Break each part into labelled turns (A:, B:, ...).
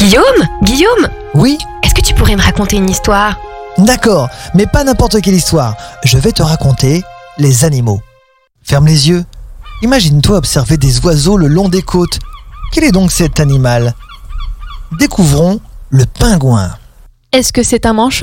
A: Guillaume,
B: Oui,
A: est-ce que tu pourrais me raconter une histoire?
B: d'accord, mais pas n'importe quelle histoire. Je vais te raconter les animaux. Ferme les yeux. Imagine-toi observer des oiseaux le long des côtes. Quel est donc cet animal? Découvrons le pingouin.
C: Est-ce que c'est un manchot?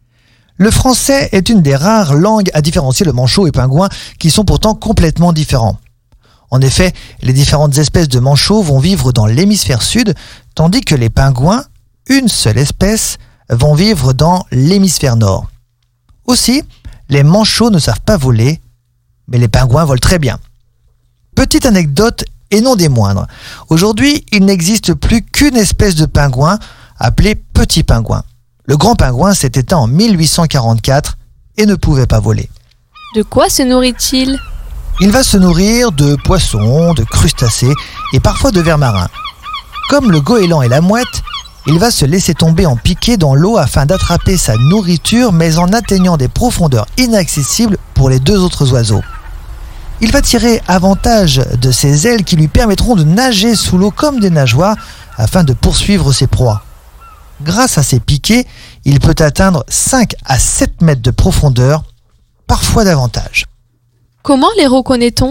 B: Le français est une des rares langues à différencier le manchot et pingouin qui sont pourtant complètement différents. En effet, les différentes espèces de manchots vont vivre dans l'hémisphère sud, tandis que les pingouins, une seule espèce, vont vivre dans l'hémisphère nord. Aussi, les manchots ne savent pas voler, mais les pingouins volent très bien. Petite anecdote et non des moindres. Aujourd'hui, il n'existe plus qu'une espèce de pingouin appelée petit pingouin. Le grand pingouin s'est éteint en 1844 et ne pouvait pas voler.
C: De quoi se nourrit-il?
B: Il va se nourrir de poissons, de crustacés et parfois de vers marins. Comme le goéland et la mouette, il va se laisser tomber en piqué dans l'eau afin d'attraper sa nourriture, mais en atteignant des profondeurs inaccessibles pour les deux autres oiseaux. Il va tirer avantage de ses ailes qui lui permettront de nager sous l'eau comme des nageoires afin de poursuivre ses proies. Grâce à ses piquets, il peut atteindre 5 à 7 mètres de profondeur, parfois davantage.
C: Comment les reconnaît-on?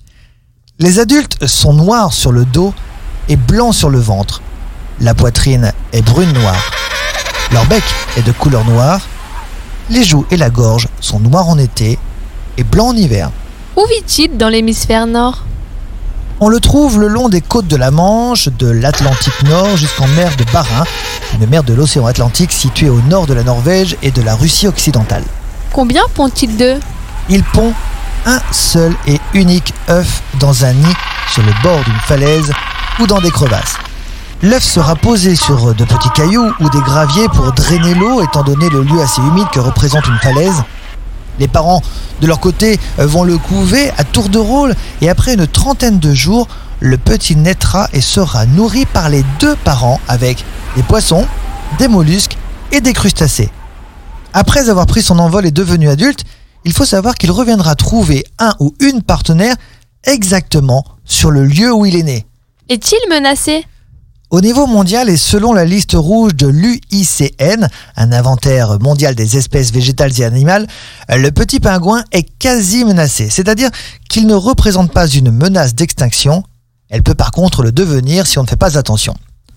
B: Les adultes sont noirs sur le dos et blancs sur le ventre. La poitrine est brune-noire. Leur bec est de couleur noire. Les joues et la gorge sont noirs en été et blancs en hiver.
C: Où vit-il dans l'hémisphère nord?
B: On le trouve le long des côtes de la Manche, de l'Atlantique Nord jusqu'en mer de Bas-Rhin, une mer de l'océan Atlantique située au nord de la Norvège et de la Russie occidentale.
C: Combien pond-il d'œufs?
B: Il pond un seul et unique œuf dans un nid sur le bord d'une falaise ou dans des crevasses. L'œuf sera posé sur de petits cailloux ou des graviers pour drainer l'eau étant donné le lieu assez humide que représente une falaise. Les parents, de leur côté, vont le couver à tour de rôle et après une trentaine de jours, le petit naîtra et sera nourri par les deux parents avec des poissons, des mollusques et des crustacés. Après avoir pris son envol et devenu adulte, il faut savoir qu'il reviendra trouver un ou une partenaire exactement sur le lieu où il est né.
C: Est-il menacé?
B: Au niveau mondial et selon la liste rouge de l'UICN, un inventaire mondial des espèces végétales et animales, le petit pingouin est quasi menacé, c'est-à-dire qu'il ne représente pas une menace d'extinction, elle peut par contre le devenir si on ne fait pas attention.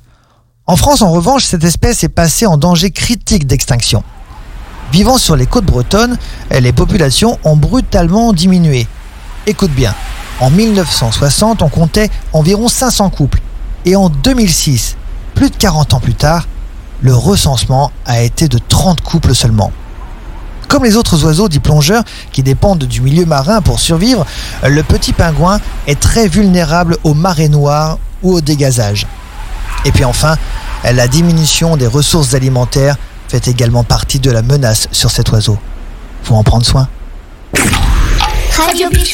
B: En France, en revanche, cette espèce est passée en danger critique d'extinction. Vivant sur les côtes bretonnes, les populations ont brutalement diminué. Écoute bien, en 1960, on comptait environ 500 couples. Et en 2006, plus de 40 ans plus tard, le recensement a été de 30 couples seulement. Comme les autres oiseaux dits plongeurs qui dépendent du milieu marin pour survivre, le petit pingouin est très vulnérable aux marées noires ou au dégazage. Et puis enfin, la diminution des ressources alimentaires fait également partie de la menace sur cet oiseau. Faut en prendre soin.